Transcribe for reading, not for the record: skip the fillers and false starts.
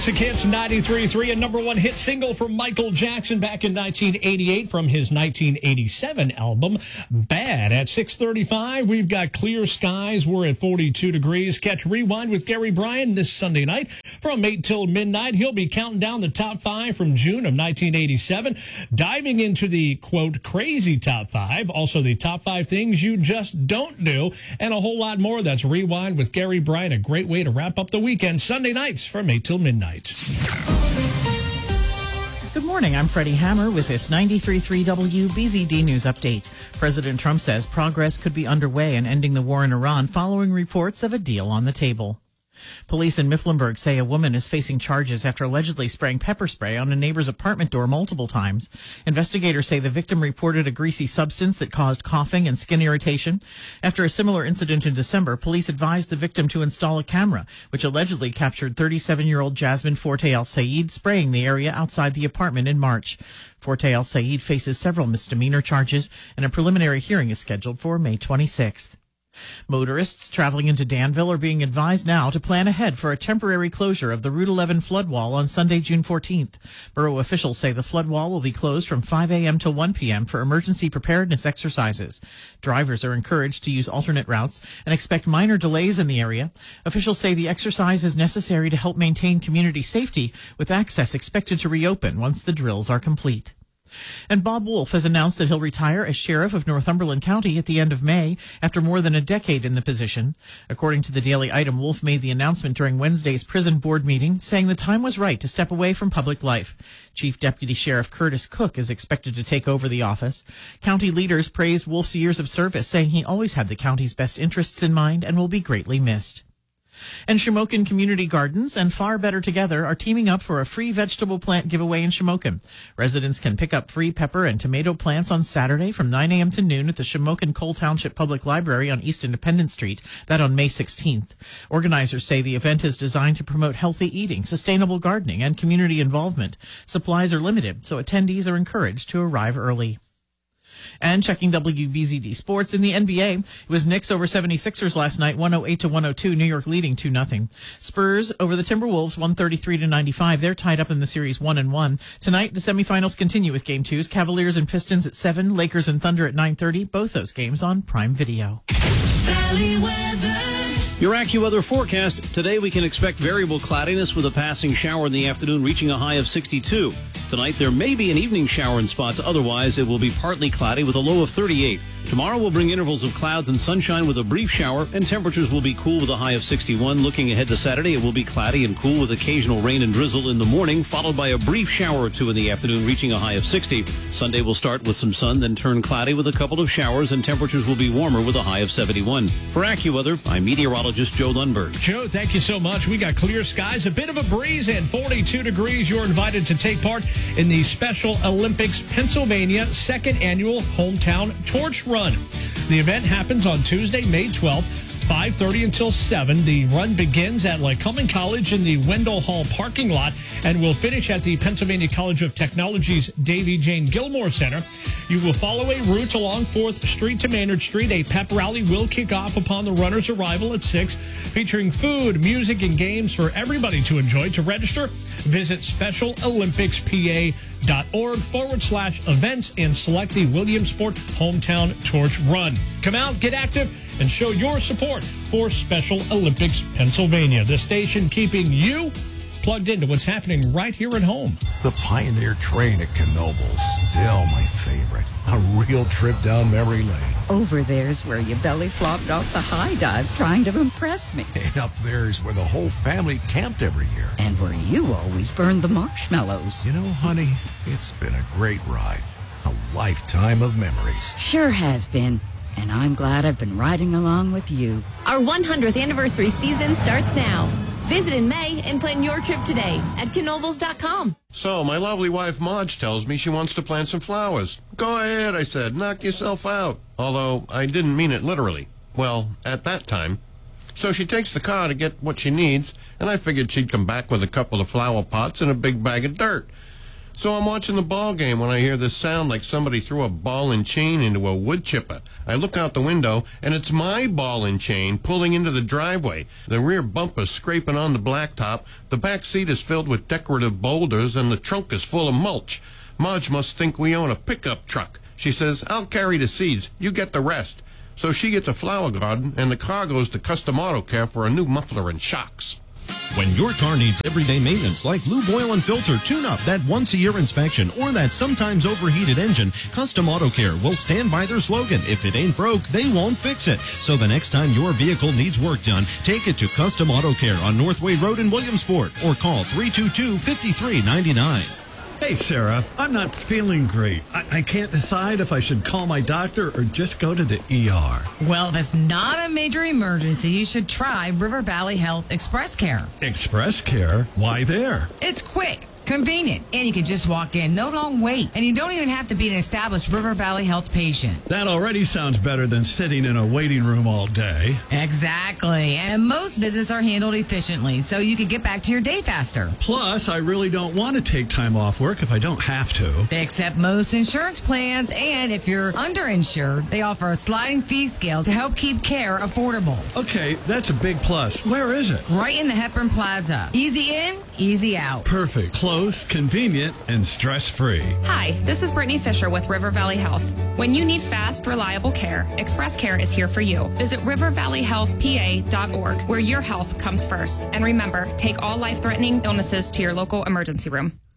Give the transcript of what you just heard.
Hits 93.3, a number one hit single from Michael Jackson back in 1988 from his 1987 album, Bad. At 6:35, we've got clear skies. We're at 42 degrees. Catch Rewind with Gary Bryan this Sunday night from 8 till midnight. He'll be counting down the top five from June of 1987, diving into the, quote, crazy top five, also the top five things you just don't do, and a whole lot more. That's Rewind with Gary Bryan, a great way to wrap up the weekend, Sunday nights from 8 till midnight. Good morning, I'm Freddie Hammer with this 93.3 WBZD News Update. President Trump says progress could be underway in ending the war in Iran following reports of a deal on the table. Police in Mifflinburg say a woman is facing charges after allegedly spraying pepper spray on a neighbor's apartment door multiple times. Investigators say the victim reported a greasy substance that caused coughing and skin irritation. After a similar incident in December, police advised the victim to install a camera, which allegedly captured 37-year-old Jasmine Forte Al-Saeed spraying the area outside the apartment in March. Forte Al-Saeed faces several misdemeanor charges, and a preliminary hearing is scheduled for May 26th. Motorists traveling into Danville are being advised now to plan ahead for a temporary closure of the Route 11 flood wall on Sunday, June 14th. Borough officials say the flood wall will be closed from 5 a.m. to 1 p.m. for emergency preparedness exercises. Drivers are encouraged to use alternate routes and expect minor delays in the area. Officials say the exercise is necessary to help maintain community safety, with access expected to reopen once the drills are complete. And Bob Wolf has announced that he'll retire as sheriff of Northumberland County at the end of May after more than a decade in the position. According to the Daily Item, Wolf made the announcement during Wednesday's prison board meeting, saying the time was right to step away from public life. Chief Deputy Sheriff Curtis Cook is expected to take over the office. County leaders praised Wolf's years of service, saying he always had the county's best interests in mind and will be greatly missed. And Shamokin Community Gardens and Far Better Together are teaming up for a free vegetable plant giveaway in Shamokin. Residents can pick up free pepper and tomato plants on Saturday from 9 a.m. to noon at the Shamokin Cole Township Public Library on East Independence Street, that on May 16th. Organizers say the event is designed to promote healthy eating, sustainable gardening, and community involvement. Supplies are limited, so attendees are encouraged to arrive early. And checking WBZD Sports in the NBA, it was Knicks over 76ers last night, 108-102, New York leading 2-0. Spurs over the Timberwolves, 133-95. They're tied up in the series 1-1. Tonight, the semifinals continue with Game 2s. Cavaliers and Pistons at 7, Lakers and Thunder at 9:30. Both those games on Prime Video. Valley weather. Your AccuWeather forecast. Today we can expect variable cloudiness with a passing shower in the afternoon reaching a high of 62. Tonight there may be an evening shower in spots. Otherwise it will be partly cloudy with a low of 38. Tomorrow will bring intervals of clouds and sunshine with a brief shower, and temperatures will be cool with a high of 61. Looking ahead to Saturday, it will be cloudy and cool with occasional rain and drizzle in the morning, followed by a brief shower or two in the afternoon, reaching a high of 60. Sunday will start with some sun, then turn cloudy with a couple of showers, and temperatures will be warmer with a high of 71. For AccuWeather, I'm meteorologist Joe Lundberg. Joe, thank you so much. We got clear skies, a bit of a breeze, and 42 degrees. You're invited to take part in the Special Olympics Pennsylvania second annual Hometown Torch Run. The event happens on Tuesday, May 12th, 5:30 until 7. The run begins at Lycoming College in the Wendell Hall parking lot and will finish at the Pennsylvania College of Technology's Davy Jane Gilmore Center. You will follow a route along 4th Street to Maynard Street. A pep rally will kick off upon the runner's arrival at 6, featuring food, music, and games for everybody to enjoy. To register, visit specialolympicspa.org/events and select the Williamsport Hometown Torch Run. Come out, get active, and show your support for Special Olympics Pennsylvania, the station keeping you plugged into what's happening right here at home. The Pioneer train at Knoebels, still my favorite. A real trip down memory lane. Over there's where you belly flopped off the high dive trying to impress me. And up there's where the whole family camped every year. And where you always burned the marshmallows. You know, honey, it's been a great ride. A lifetime of memories. Sure has been. And I'm glad I've been riding along with you. Our 100th anniversary season starts now. Visit in May and plan your trip today at Knoebels.com. So, my lovely wife Marge tells me she wants to plant some flowers. Go ahead, I said. Knock yourself out. Although, I didn't mean it literally. Well, at that time. So she takes the car to get what she needs, and I figured she'd come back with a couple of flower pots and a big bag of dirt. So I'm watching the ball game when I hear this sound like somebody threw a ball and chain into a wood chipper. I look out the window, and it's my ball and chain pulling into the driveway. The rear bumper's scraping on the blacktop, the back seat is filled with decorative boulders, and the trunk is full of mulch. Marge must think we own a pickup truck. She says, "I'll carry the seeds. You get the rest." So she gets a flower garden, and the car goes to Custom Auto Care for a new muffler and shocks. When your car needs everyday maintenance like lube, oil, and filter, tune-up, that once-a-year inspection, or that sometimes overheated engine, Custom Auto Care will stand by their slogan, if it ain't broke, they won't fix it. So the next time your vehicle needs work done, take it to Custom Auto Care on Northway Road in Williamsport, or call 322-5399. Hey, Sarah, I'm not feeling great. I can't decide if I should call my doctor or just go to the ER. Well, if it's not a major emergency, you should try River Valley Health Express Care. Express Care? Why there? It's quick, convenient, and you can just walk in. No long wait. And you don't even have to be an established River Valley Health patient. That already sounds better than sitting in a waiting room all day. Exactly. And most visits are handled efficiently, so you can get back to your day faster. Plus, I really don't want to take time off work if I don't have to. They accept most insurance plans, and if you're underinsured, they offer a sliding fee scale to help keep care affordable. Okay, that's a big plus. Where is it? Right in the Hepburn Plaza. Easy in, easy out. Perfect. Close, convenient, and stress-free. Hi, this is Brittany Fisher with River Valley Health. When you need fast, reliable care, Express Care is here for you. Visit rivervalleyhealthpa.org, where your health comes first. And remember, take all life-threatening illnesses to your local emergency room.